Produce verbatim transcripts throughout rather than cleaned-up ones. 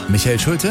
Michael Schulte.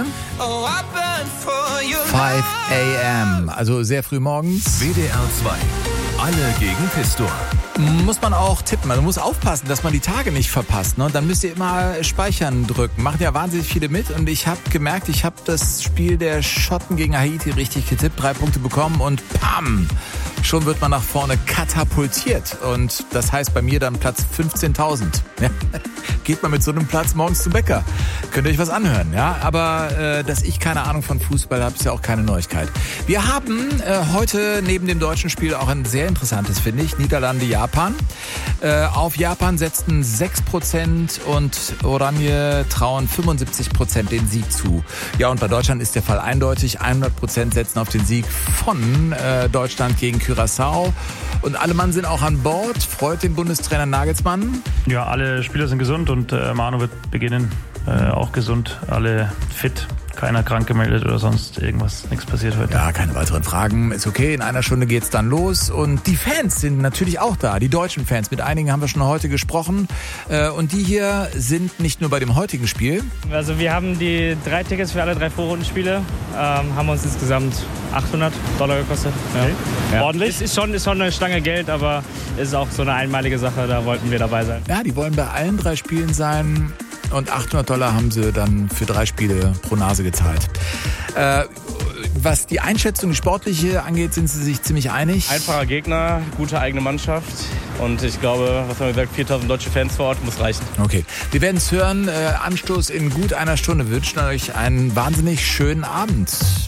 five a.m. Also sehr früh morgens. W D R zwei. Alle gegen Pistor. Muss man auch tippen. Man muss aufpassen, dass man die Tage nicht verpasst. Ne? Und dann müsst ihr immer Speichern drücken. Machen ja wahnsinnig viele mit. Und ich habe gemerkt, ich habe das Spiel der Schotten gegen Haiti richtig getippt. Drei Punkte bekommen und pam! Schon wird man nach vorne katapultiert. Und das heißt bei mir dann Platz fünfzehntausend. Ja? Geht man mit so einem Platz morgens zum Bäcker. Könnt ihr euch was anhören. Ja? Aber äh, dass ich keine Ahnung von Fußball habe, ist ja auch keine Neuigkeit. Wir haben äh, heute neben dem deutschen Spiel auch ein sehr interessantes, finde ich. Niederlande, Japan. Äh, auf Japan setzten sechs Prozent und Oranje trauen fünfundsiebzig Prozent den Sieg zu. Ja, und bei Deutschland ist der Fall eindeutig. hundert Prozent setzen auf den Sieg von äh, Deutschland gegen Curaçao. Und alle Mann sind auch an Bord. Freut den Bundestrainer Nagelsmann. Ja, alle Spieler sind gesund und äh, Manu wird beginnen. Äh, auch gesund, alle fit. Keiner krank gemeldet oder sonst irgendwas. Nichts passiert heute. Ja, keine weiteren Fragen. Ist okay. In einer Stunde geht's dann los. Und die Fans sind natürlich auch da. Die deutschen Fans. Mit einigen haben wir schon heute gesprochen. Und die hier sind nicht nur bei dem heutigen Spiel. Also wir haben die drei Tickets für alle drei Vorrundenspiele. Ähm, haben uns insgesamt achthundert Dollar gekostet. Okay. Ja. Ordentlich? Es ist schon, ist schon eine Stange Geld, aber es ist auch so eine einmalige Sache. Da wollten wir dabei sein. Ja, die wollen bei allen drei Spielen sein. Und achthundert Dollar haben sie dann für drei Spiele pro Nase gezahlt. Äh, was die Einschätzung, die sportliche angeht, sind sie sich ziemlich einig. Einfacher Gegner, gute eigene Mannschaft. Und ich glaube, was haben wir gesagt, viertausend deutsche Fans vor Ort, muss reichen. Okay, wir werden es hören. Äh, Anstoß in gut einer Stunde. Wir wünschen euch einen wahnsinnig schönen Abend.